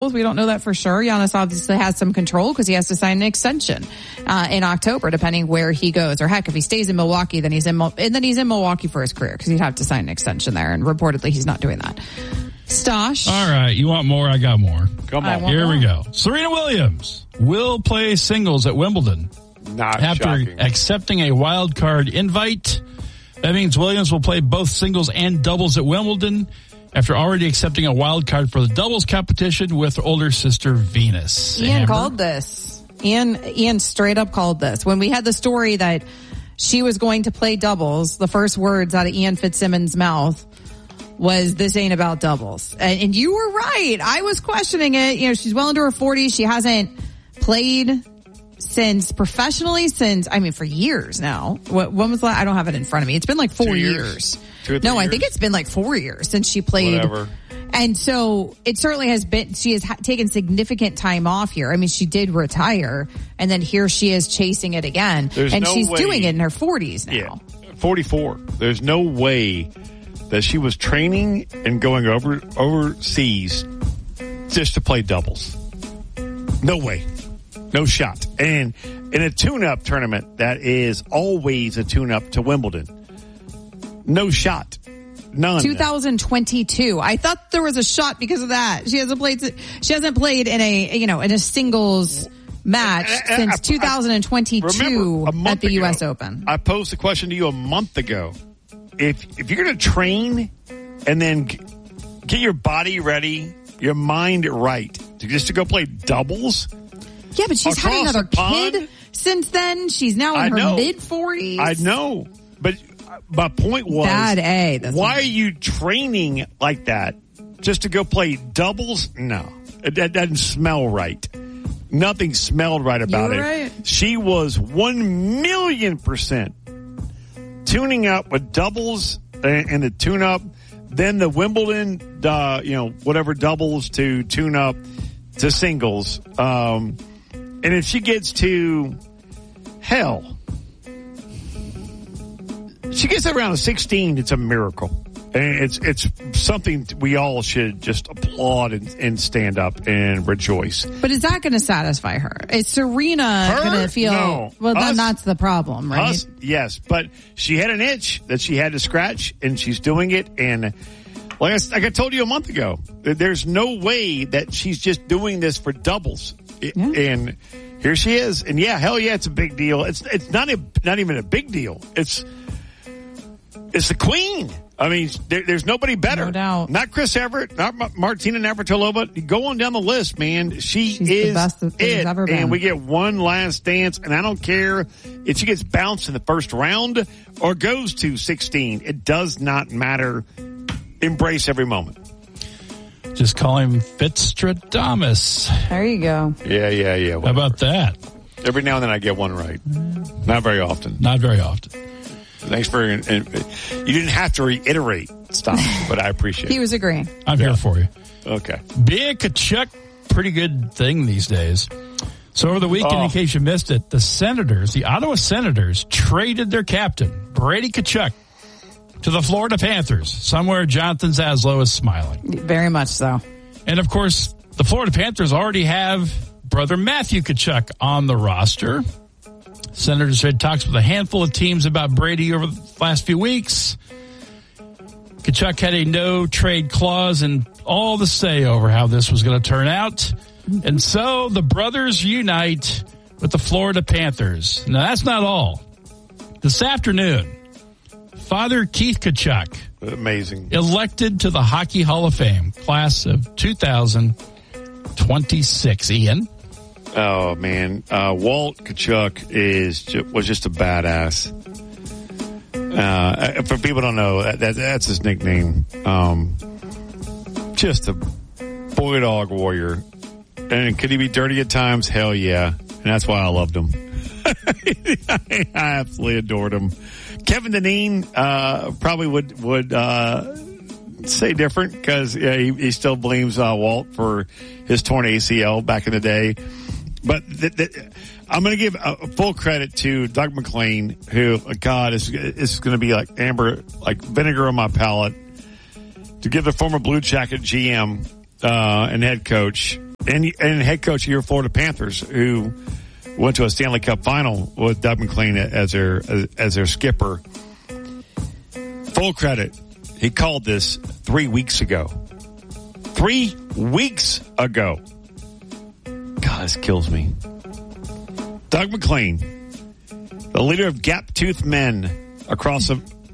doubles. We don't know that for sure. Giannis obviously has some control because he has to sign an extension in October, depending where he goes. Or heck, if he stays in Milwaukee, then he's in Milwaukee for his career because he'd have to sign an extension there. And reportedly, he's not doing that. Stosh. All right, you want more? I got more. Come on. Here we go. Serena Williams will play singles at Wimbledon. Not after shocking. accepting a wild card invite. That means Williams will play both singles and doubles at Wimbledon after already accepting a wild card for the doubles competition with older sister Venus. Ian called this. Ian straight up called this. When we had the story that she was going to play doubles, the first words out of Ian Fitzsimmons' mouth was, this ain't about doubles. And you were right. I was questioning it. You know, she's well into her 40s. She hasn't played professionally since for years now. When was that? I don't have it in front of me. It's been like 4 years. 2 or 3 No, years? I think it's been like 4 years since she played. Whatever. And so it certainly has been, she has taken significant time off here. I mean, she did retire and then here she is chasing it again. She's doing it in her 40s now. Yeah, 44. There's no way that she was training and going overseas just to play doubles. No way. No shot. And in a tune-up tournament, that is always a tune-up to Wimbledon. No shot. None. 2022. I thought there was a shot because of that. She hasn't played in a singles match since 2022 at the U.S. Open. I posed the question to you a month ago. If you're going to train and then get your body ready, your mind right, just to go play doubles. Yeah, but she's had another kid since then. She's now in her mid-40s. I know. But my point was, Bad A. Why are you training like that just to go play doubles? No. That doesn't smell right. Nothing smelled right about it. Right. She was 1,000,000% tuning up with doubles and the tune-up, then the Wimbledon, whatever doubles to tune up to singles. And if she gets to she gets around a 16, it's a miracle. And it's something we all should just applaud and stand up and rejoice. But is that going to satisfy her? Is Serena going to feel... No. Well, then that's the problem, right? Yes, but she had an itch that she had to scratch, and she's doing it. And like I told you a month ago, there's no way that she's just doing this for doubles. Yeah. And here she is. And it's a big deal. It's not even a big deal. It's the queen. I mean, there's nobody better. No doubt. Not Chris Evert, not Martina Navratilova. Go on down the list, man. She's the best that there's ever been. And we get one last dance, and I don't care if she gets bounced in the first round or goes to 16. It does not matter. Embrace every moment. Just call him Fitzstradamus. There you go. Yeah. Whatever. How about that? Every now and then I get one right. Not very often. Thanks for, and you didn't have to reiterate stuff, but I appreciate it. He was agreeing. I'm here for you. Okay. Bia Tkachuk, pretty good thing these days. So over the weekend, in case you missed it, the Ottawa Senators traded their captain, Brady Tkachuk, to the Florida Panthers. Somewhere Jonathan Zaslow is smiling. Very much so. And of course, the Florida Panthers already have brother Matthew Tkachuk on the roster. Senators had talks with a handful of teams about Brady over the last few weeks. Tkachuk had a no-trade clause and all the say over how this was going to turn out. And so the brothers unite with the Florida Panthers. Now, that's not all. This afternoon, Father Keith Tkachuk, amazing, elected to the Hockey Hall of Fame, class of 2026. Ian? Oh, man. Walt Tkachuk was just a badass. For people who don't know, that's his nickname. Just a boy dog warrior. And could he be dirty at times? Hell yeah. And that's why I loved him. I absolutely adored him. Kevin Dineen probably would say different because he still blames Walt for his torn ACL back in the day. But I'm going to give full credit to Doug McLean, who, God, is going to be like vinegar on my palate, to give the former Blue Jacket GM and head coach and head coach of your Florida Panthers, who went to a Stanley Cup final with Doug McClain as their skipper. Full credit. He called this 3 weeks ago. 3 weeks ago. God, this kills me. Doug McClain, the leader of gap-toothed men across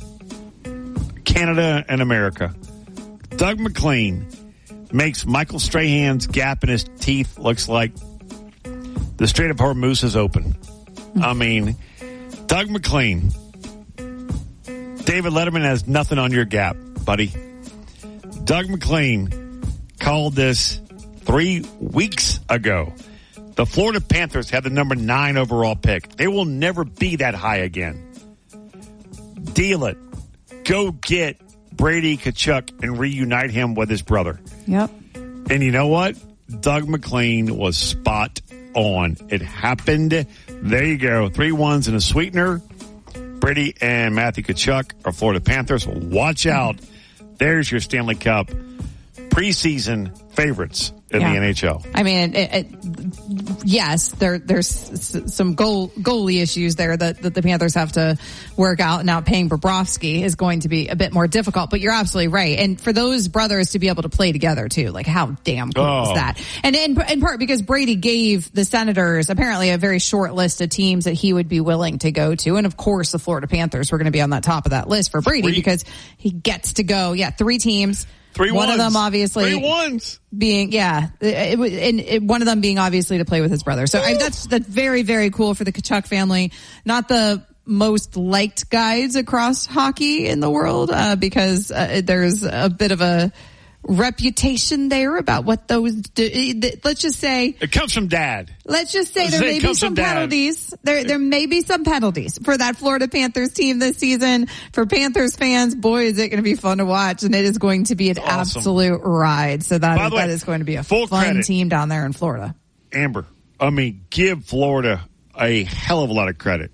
Canada and America. Doug McClain makes Michael Strahan's gap in his teeth looks like the Strait of Hormuz is open. I mean, Doug McClain. David Letterman has nothing on your gap, buddy. Doug McClain called this 3 weeks ago. The Florida Panthers had the number 9 overall pick. They will never be that high again. Deal it. Go get Brady Tkachuk and reunite him with his brother. Yep. And you know what? Doug McClain was spot on. It happened. There you go. 3 1s and a sweetener. Brady and Matthew Tkachuk are Florida Panthers. Watch out. There's your Stanley Cup preseason favorites in the NHL. I mean, yes, there's some goalie issues there that the Panthers have to work out. Now paying Bobrovsky is going to be a bit more difficult, but you're absolutely right. And for those brothers to be able to play together too, like how damn cool is that? And in part because Brady gave the Senators apparently a very short list of teams that he would be willing to go to. And of course the Florida Panthers were going to be on that top of that list for Brady because he gets to go. 3 teams. 3 one ones. of them obviously 3 1s being one of them being obviously to play with his brother. So that's very, very cool for the Tkachuk family. Not the most liked guys across hockey in the world because there's a bit of a reputation there about what those do. Let's just say it comes from dad. Let's just say there may be some penalties. There may be some penalties for that Florida Panthers team this season. For Panthers fans, boy, is it going to be fun to watch, and it is going to be an absolute ride. So that is going to be a fun team down there in Florida. Amber, I mean, give Florida a hell of a lot of credit.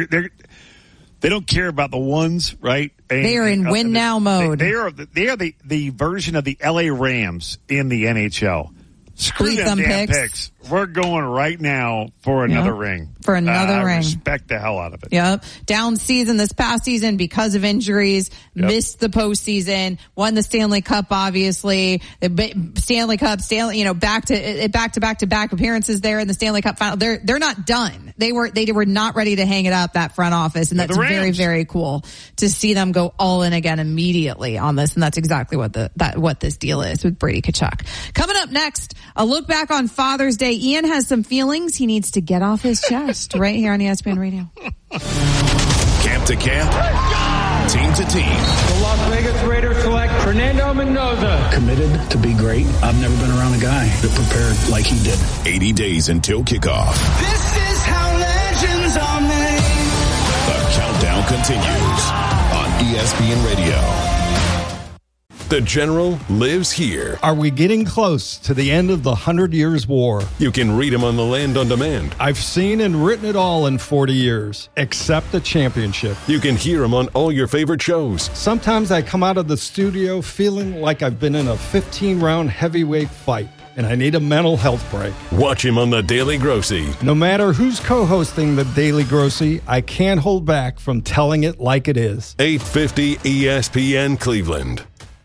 They don't care about the ones, right? They are in win now mode. They are the version of the LA Rams in the NHL. Screw them damn picks. We're going right now for another ring. For another ring. I respect the hell out of it. Yep. Down season this past season because of injuries. Yep. Missed the postseason. Won the Stanley Cup, obviously. The Stanley Cup, back to back appearances there in the Stanley Cup final. They're not done. They were not ready to hang it up, that front office, and that's very, very cool to see them go all in again immediately on this, and that's exactly what this deal is with Brady Tkachuk. Coming up next, a look back on Father's Day. Ian has some feelings he needs to get off his chest right here on ESPN Radio. Camp to camp, team to team. The Las Vegas Raiders select Fernando Mendoza. Committed to be great. I've never been around a guy that prepared like he did. 80 days until kickoff. This is how legends are made. The countdown continues on ESPN Radio. The General lives here. Are we getting close to the end of the 100 Years' War? You can read him on the Land on Demand. I've seen and written it all in 40 years, except the championship. You can hear him on all your favorite shows. Sometimes I come out of the studio feeling like I've been in a 15-round heavyweight fight, and I need a mental health break. Watch him on The Daily Grossy. No matter who's co-hosting The Daily Grossy, I can't hold back from telling it like it is. 850 ESPN Cleveland.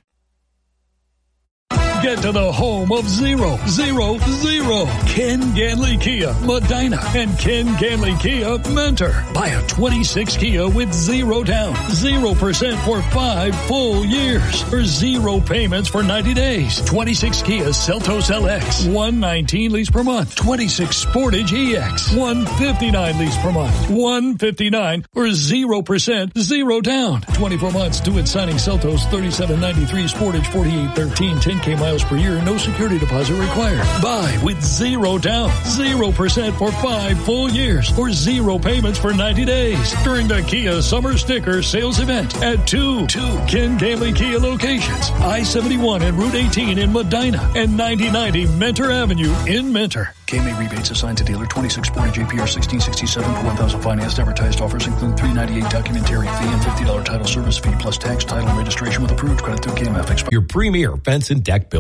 Get to the home of 0, 0, 0. Ken Ganley Kia, Medina, and Ken Ganley Kia, Mentor. Buy a 26 Kia with 0 down, 0% for 5 full years, or 0 payments for 90 days. 26 Kia Seltos LX, $119 lease per month. 26 Sportage EX, $159 lease per month. $159 or 0%, 0 down. 24 months due at signing. Seltos $37.93, Sportage $48.13, 10K miles per year, no security deposit required. Buy with 0 down, 0% for 5 full years, or 0 payments for 90 days during the Kia Summer Sticker Sales Event at two Ken Ganley Kia locations, I-71 and Route 18 in Medina, and 9090 Mentor Avenue in Mentor. KMA rebates assigned to dealer. 26 Sportage APR 1667 per 1,000 financed. Advertised offers include $398 documentary fee and $50 title service fee plus tax, title, and registration with approved credit through KMF. Your premier fence and deck builder.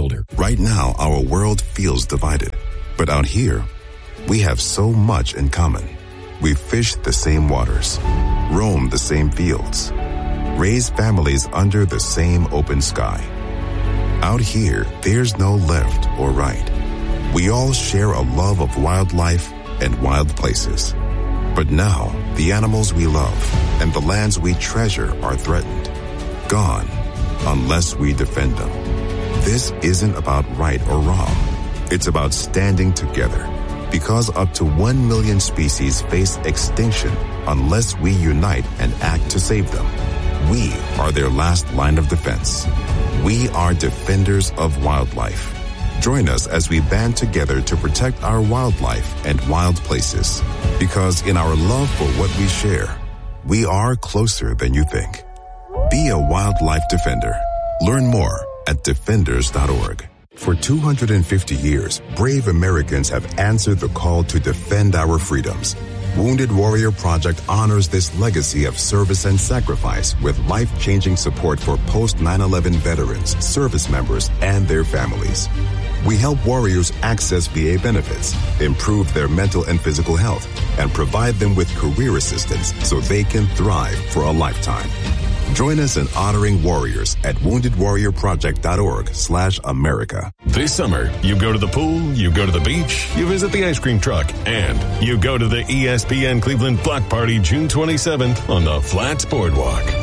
builder. Right now, our world feels divided. But out here, we have so much in common. We fish the same waters, roam the same fields, raise families under the same open sky. Out here, there's no left or right. We all share a love of wildlife and wild places. But now, the animals we love and the lands we treasure are threatened. Gone, unless we defend them. This isn't about right or wrong. It's about standing together. Because up to 1 million species face extinction unless we unite and act to save them. We are their last line of defense. We are defenders of wildlife. Join us as we band together to protect our wildlife and wild places. Because in our love for what we share, we are closer than you think. Be a wildlife defender. Learn more at defenders.org. For 250 years, brave Americans have answered the call to defend our freedoms. Wounded Warrior Project honors this legacy of service and sacrifice with life-changing support for post-9/11 veterans, service members, and their families. We help warriors access VA benefits, improve their mental and physical health, and provide them with career assistance so they can thrive for a lifetime. Join us in honoring warriors at woundedwarriorproject.org/America. This summer, you go to the pool, you go to the beach, you visit the ice cream truck, and you go to the ESPN Cleveland Block Party June 27th on the Flats Boardwalk.